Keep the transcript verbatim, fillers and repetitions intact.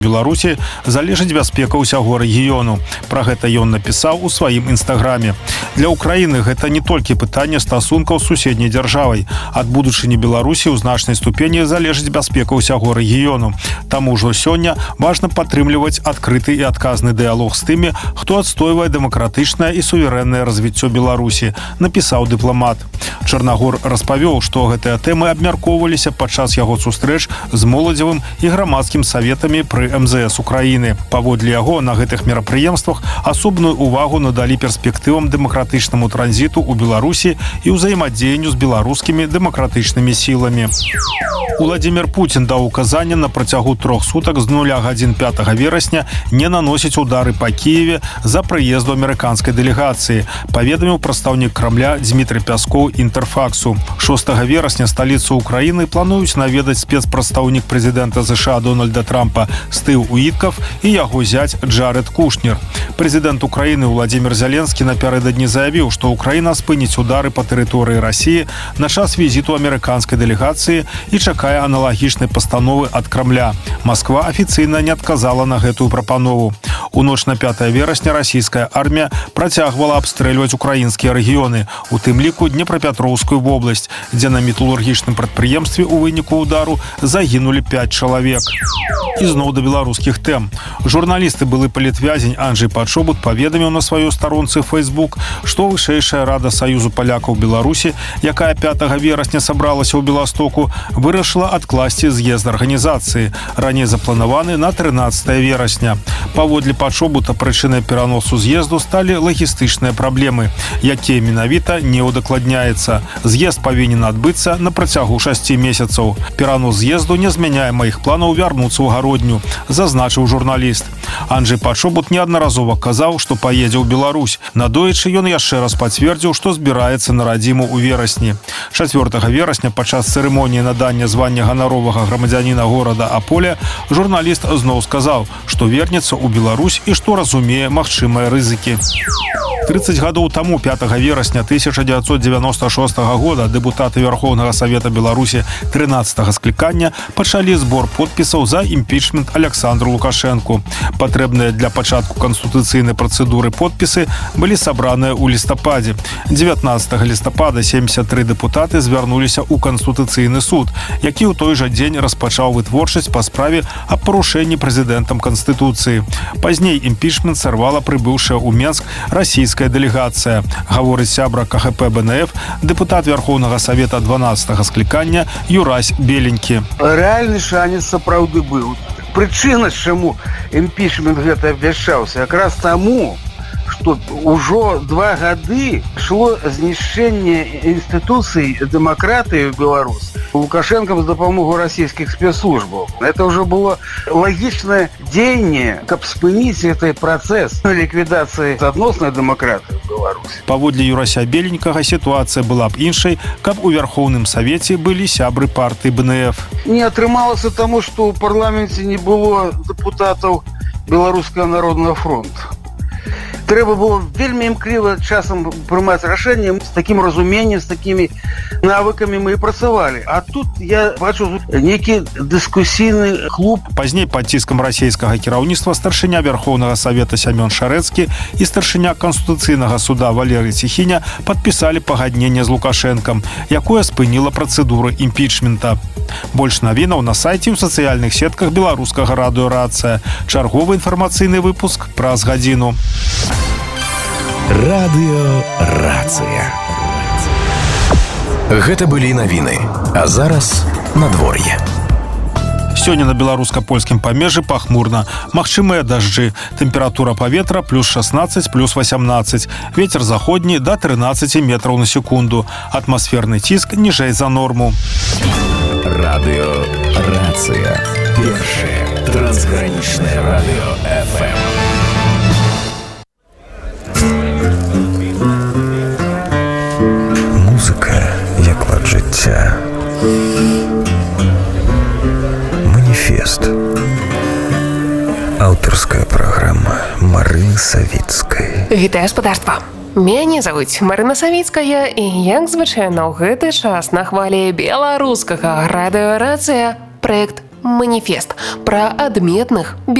Беларусі залежыць бяспека ўсяго рэгіёну. Пра гэта ён напісаў у сваім інстаграме. Для Украіны гэта не толькі пытанне стасункаў з суседняй дзяржавай. Ад будучыні Беларусі ў значнай ступені залежыць бяспека ўсяго рэгіёну. Таму ўжо сёння важна падтрымліваць адкрыты і адказны дыялог з тымі, хто адстойвае дэмакратычнае і суверэннае развіццё Беларусі, напісаў дыпламат. Чарнагор распавёў, што гэтыя тэмы абмяркоўваліся падчас яго сустрэч з моладзевым і грамадскім саветамі пры эм зэ эс Украіны. Паводле яго на гэтых мерапрыемствах асобную увагу надалі перспектывам дэмакратычнаму транзіту ў Беларусі і ўзаемадзеянню з беларускімі дэмакратычнымі сіламі. Уладзімір Пуцін даў указанне на працягу трох сутак з нуля гадзін пятага верасня не наносіць удары па Кіеве за прыезду амерыканскай дэлегацыі, паведаміў прадстаўнік Крамля Дмітрый Пяскоў Інтэрфаксу. шостага верасня сталіцу Украіны плануюць наведаць спецпрадстаўнік прэзідэнта ЗША Дональда Трампа Стыў Уіткав і яго зяць Джарэд Кушнер. Прэзідэнт Украіны Владзімір Зеленскі напярэдадні заявіў, што Украіна спыніць удары па тэрыторыі Расіі на час візіту амерыканскай дэлегацыі і чакае аналагічнай пастановы ад Крамля. Масква афіцыйна не адказала на гэтую прапанову. У ноч на пятае верасня расійская армія працягвала абстрэльваць украінскія рэгіёны, у тым ліку Днепрапетроўскую вобласць, дзе на металургічным прадпрыемстве ў выніку удару загінулі пяць чалавек. І зноў да беларускіх тэм. Журналісты былы палітвязень Анджэй Пачобут паведаміў на сваёй старонцы Facebook, што вышэйшая рада Саюзу палякаў Беларусі, якая пятага верасня сабралася ў Беластоку, вырашыла адкласці з'езд арганізацыі, раней запланаваны на трынаццатае верасня. Паводле Пачобута прычынай пераносу з'езду сталі лагістычныя праблемы, якія менавіта не ўдакладняецца. З'езд павінен адбыцца на працягу шасці месяцаў. Перанос з'езду не змяняе маіх планаў вярнуцца ў гародню, зазначыў журналіст. Анджэй Пачобут неаднаразова казаў, што паедзе ў Беларусь. Надоечы ён яшчэ раз пацвердзіў, што збіраецца на радзіму ў верасні. чацвёртага верасня падчас цырымоніі надання звання ганаровага грамадзяніна горада Аполя журналіст зноў сказаў, што вернецца ў Беларусь і што разумее магчымыя рызыкі. трыццаць гадоў таму пятага верасня тысяча дзевяцьсот дзевяноста шостага года дэпутаты Верховнага Савета Беларусі трынаццатага склікання пачалі збор подпісаў за імпічмент Александру Лукашэнку. Патрэбныя для пачатку канстытуцыйнай працэдуры подпісы былі сабраныя ў лістападзе. дзевятнаццатага лістапада семьдесят три дэпутаты звярнуліся ў Канстытуцыйны суд, які ў той жа дзень распачаў вытворчасць па справе аб парушэнні прэзідэнтам Канстытуцыі. Пазней імпічмент сарвала прыбыўшая ў Менск расійская дэлегацыя, гаворыць сябра ка гэ пэ бэ эн эф, дэпутат Верховнага Савета дванаццатага склікання Юрась Беленькі. Рэальны шанец сапраўды быў. Прычына, чаму імпічмент гэта абвяшчаўся, якраз таму, што ўжо два гады шло знішчэнне інстытуцый дэмакратыі ў Беларусь Лукашэнкам з дапамогу расійскіх спецслужбаў. Это ўжо было лагічнае дзеянне, каб спыніць гэты працэс ліквідацыі адноснай дэмакратыі ў Беларусі. Паводле Юрася Беленькага сітуацыя была б іншай, каб у Верховным Савеце былі сябры партыі бэ эн эф. Не атрымалася таму, што ў парламенце не было дэпутатаў Беларускага народнага фронту. Трэба было вельмі імкліва часам прымаць рашэнне, з такім разуменнем, з такімі навыкамі мы і працавалі. А тут я бачу нейкі дыскусійны клуб. Пазней пад ціскам расійскага кіраўніцтва старшыня Верховнага Савета Сямён Шарэцкі і старшыня Канстытуцыйнага суда Валерый Ціхіня падпісалі пагадненне з Лукашэнкам, якое спыніла працэдуру імпічмента. Больш навінаў на сайце ў сацыяльных сетках беларускага радыё «Рацыя». Чарговы інфармацыйны выпуск праз гадзіну. Радыё «Рацыя». Гэта былі навіны, а зараз надвор'е. Сёння на беларуска-польскім памежжы пахмурна. Магчымыя дажджы. Тэмпература паветра плюс шаснаццаць, плюс васямнаццаць. Вецер заходні да трынаццаці метраў на секунду. Атмасферны ціск ніжэй за норму. Радыё «Рацыя». Першае трансгранічнае радыё эф эм. Музыка, як лад жыцця. Маніфест. Аўтарская праграма Марыны Савіцкай. Вітаю, спадарства. Мяне завуць Марына Савіцкая і, як звычайна, ў гэты час на хвалі беларускага радыё «Рацыя» праект Маніфест пра адметных